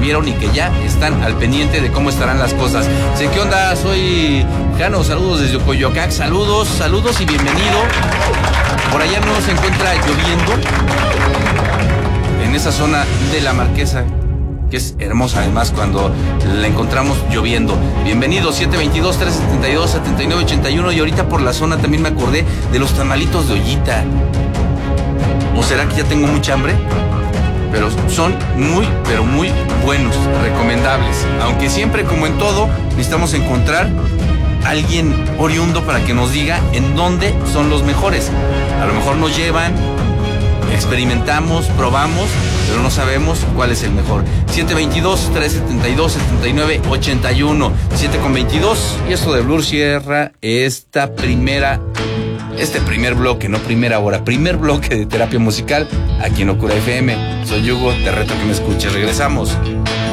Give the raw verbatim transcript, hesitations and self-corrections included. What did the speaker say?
escribieron y que ya están al pendiente de cómo estarán las cosas. Sé qué onda, soy Jano, saludos desde Coyoacán, saludos, saludos y bienvenido. Por allá no se encuentra lloviendo en esa zona de la Marquesa, que es hermosa además cuando la encontramos lloviendo. Bienvenido, siete veintidós, tres setenta y dos, setenta y nueve ochenta y uno. Y ahorita por la zona también me acordé de los tamalitos de ollita. ¿O será que ya tengo mucha hambre? Pero son muy, pero muy buenos, recomendables. Aunque siempre, como en todo, necesitamos encontrar alguien oriundo para que nos diga en dónde son los mejores. A lo mejor nos llevan, experimentamos, probamos, pero no sabemos cuál es el mejor. siete veintidós, tres setenta y dos, setenta y nueve ochenta y uno. siete con veintidós. Y esto de Blur cierra esta primera... Este primer bloque, no primera hora, primer bloque de terapia musical aquí en Locura F M. Soy Hugo, te reto que me escuches. Regresamos.